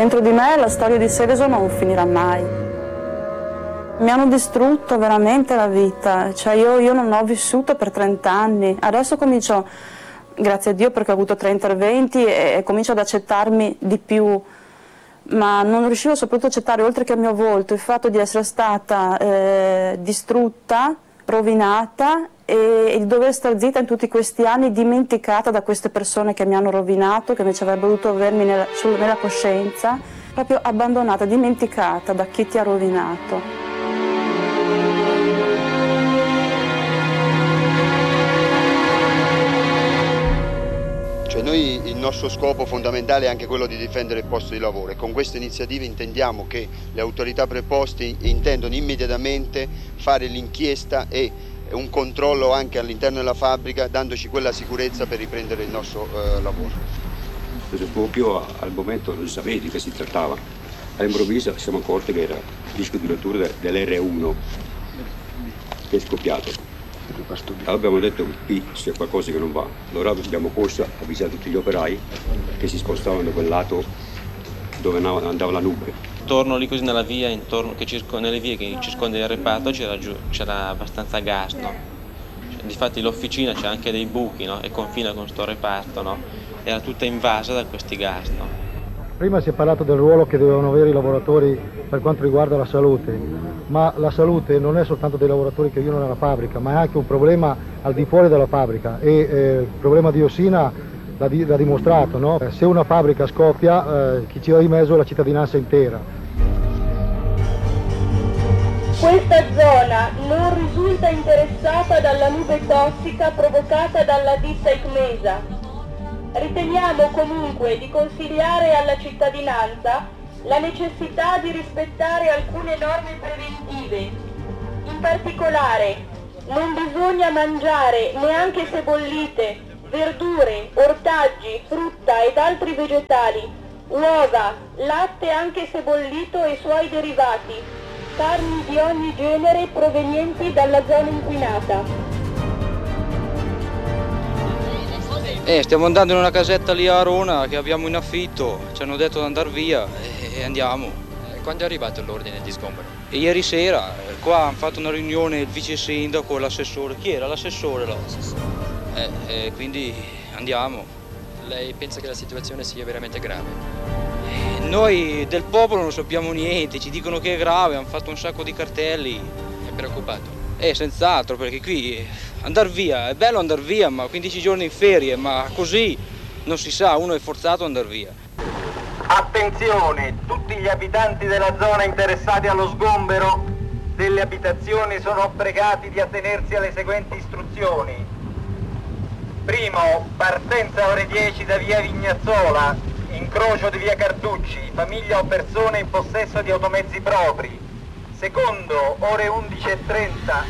dentro di me la storia di Seveso non finirà mai. Mi hanno distrutto veramente la vita, cioè io non ho vissuto per 30 anni, adesso comincio, grazie a Dio perché ho avuto 3 interventi e comincio ad accettarmi di più, ma non riuscivo soprattutto ad accettare, oltre che il mio volto, il fatto di essere stata distrutta, rovinata e di dover stare zitta in tutti questi anni, dimenticata da queste persone che mi hanno rovinato, che invece avrebbero dovuto avermi nella coscienza, proprio abbandonata, dimenticata da chi ti ha rovinato. Noi il nostro scopo fondamentale è anche quello di difendere il posto di lavoro e con queste iniziative intendiamo che le autorità preposte intendono immediatamente fare l'inchiesta e un controllo anche all'interno della fabbrica, dandoci quella sicurezza per riprendere il nostro lavoro. Proprio al momento non sapeva di che si trattava, all'improvviso siamo accorti che era il disco di rottura dell'R1 che è scoppiato. Abbiamo detto qui c'è qualcosa che non va, allora abbiamo corso a avvisare tutti gli operai che si spostavano da quel lato dove andava la nube. Intorno lì così nella via, nelle vie che circondano il reparto c'era abbastanza gas, no? Difatti l'officina c'è anche dei buchi, no? E confina con sto reparto, no? Era tutta invasa da questi gas, no? Prima si è parlato del ruolo che dovevano avere i lavoratori per quanto riguarda la salute, ma la salute non è soltanto dei lavoratori che vivono nella fabbrica, ma è anche un problema al di fuori della fabbrica e il problema di Ossina l'ha dimostrato, no? Se una fabbrica scoppia, chi ci va di mezzo è la cittadinanza intera. Questa zona non risulta interessata dalla nube tossica provocata dalla ditta Icmesa. Riteniamo comunque di consigliare alla cittadinanza la necessità di rispettare alcune norme preventive. In particolare, non bisogna mangiare, neanche se bollite, verdure, ortaggi, frutta ed altri vegetali, uova, latte anche se bollito e suoi derivati, carni di ogni genere provenienti dalla zona inquinata. Stiamo andando in una casetta lì a Arona che abbiamo in affitto, ci hanno detto di andare via e andiamo. Quando è arrivato l'ordine di sgombero? E ieri sera, qua hanno fatto una riunione il vice sindaco e l'assessore. Chi era l'assessore là? Quindi andiamo. Lei pensa che la situazione sia veramente grave? Noi del popolo non sappiamo niente, ci dicono che è grave, hanno fatto un sacco di cartelli. È preoccupato? Senz'altro, perché qui andare via, è bello andare via, ma 15 giorni in ferie, ma così non si sa, uno è forzato ad andare via. Attenzione, tutti gli abitanti della zona interessati allo sgombero delle abitazioni sono pregati di attenersi alle seguenti istruzioni. Primo, partenza ore 10 da via Vignazzola, incrocio di via Carducci, famiglia o persone in possesso di automezzi propri. Secondo, ore 11:30,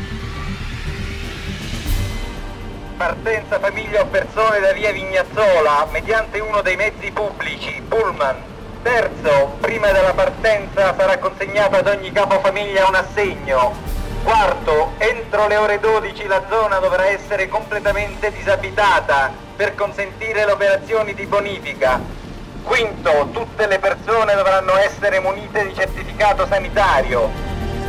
partenza famiglia o persone da via Vignazzola mediante uno dei mezzi pubblici, pullman. Terzo, prima della partenza sarà consegnato ad ogni capofamiglia un assegno. Quarto, entro le ore 12 la zona dovrà essere completamente disabitata per consentire le operazioni di bonifica. Quinto, tutte le persone dovranno essere munite di certificato sanitario.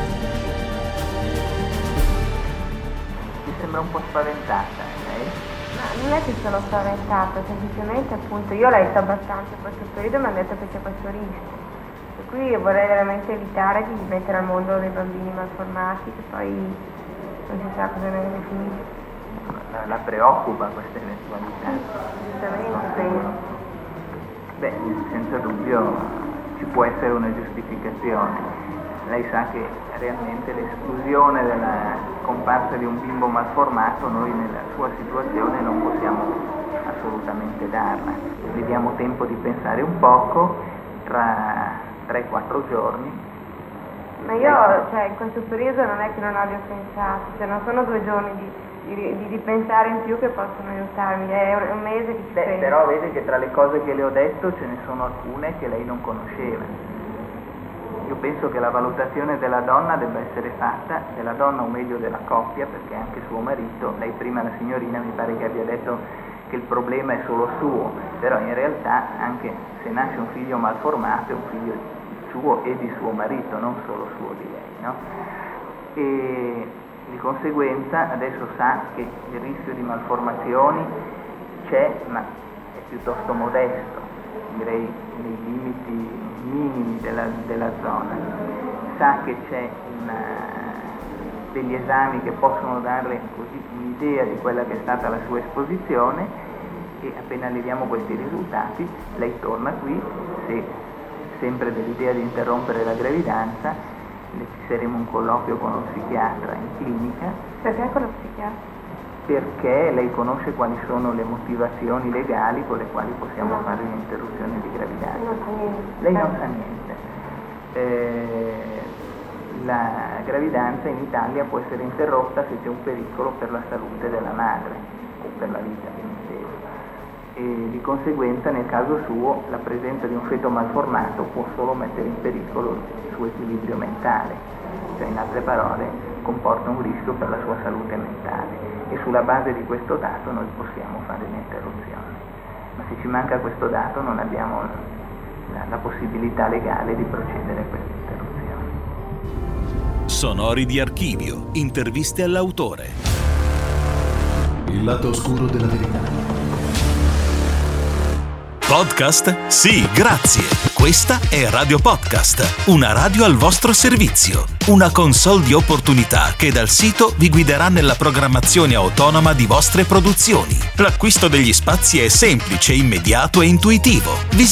Sembra un po' spaventata, lei? No, non è che sono spaventata, semplicemente appunto io ho letto abbastanza in questo periodo e mi hanno detto che c'è questo rischio. E qui vorrei veramente evitare di mettere al mondo dei bambini malformati che poi non si sa cosa ne finisce. La preoccupa questa eventualità? Assolutamente, penso. Beh, senza dubbio ci può essere una giustificazione. Lei sa che realmente l'esclusione della comparsa di un bimbo malformato noi nella sua situazione non possiamo assolutamente darla. Le diamo tempo di pensare un poco, tra 3-4 giorni. Ma io, in questo periodo non è che non abbia pensato, non sono 2 giorni di pensare in più che possono aiutarmi, è un mese che ci penso. Però vede che tra le cose che le ho detto ce ne sono alcune che lei non conosceva. Io penso che la valutazione della donna debba essere fatta, della donna o meglio della coppia, perché anche suo marito, lei prima la signorina mi pare che abbia detto che il problema è solo suo, però in realtà anche se nasce un figlio malformato è un figlio suo e di suo marito, non solo suo di lei, no? E di conseguenza adesso sa che il rischio di malformazioni c'è, ma è piuttosto modesto, direi nei limiti minimi della zona. Sa che c'è degli esami che possono darle così un'idea di quella che è stata la sua esposizione, e appena le diamo questi risultati lei torna qui, se sempre dell'idea di interrompere la gravidanza, le fisseremo un colloquio con lo psichiatra in clinica. Perché con lo psichiatra? Perché lei conosce quali sono le motivazioni legali con le quali possiamo fare un'interruzione di gravidanza. Non sa niente. Lei non sa niente. La gravidanza in Italia può essere interrotta se c'è un pericolo per la salute della madre o per la vita, e di conseguenza nel caso suo la presenza di un feto malformato può solo mettere in pericolo il suo equilibrio mentale, cioè in altre parole comporta un rischio per la sua salute mentale, e sulla base di questo dato noi possiamo fare l'interruzione, ma se ci manca questo dato non abbiamo la possibilità legale di procedere a questa interruzione. Sonori di archivio, interviste all'autore. Il lato oscuro della verità. Podcast? Sì, grazie. Questa è Radio Podcast, una radio al vostro servizio, una console di opportunità che dal sito vi guiderà nella programmazione autonoma di vostre produzioni. L'acquisto degli spazi è semplice, immediato e intuitivo.